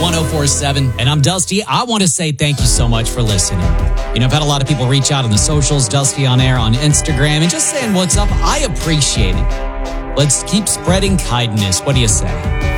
1047. And I'm Dusty. I want to say thank you so much for listening. You know, I've had a lot of people reach out on the socials, Dusty on Air on Instagram, and just saying what's up. I appreciate it. Let's keep spreading kindness. What do you say?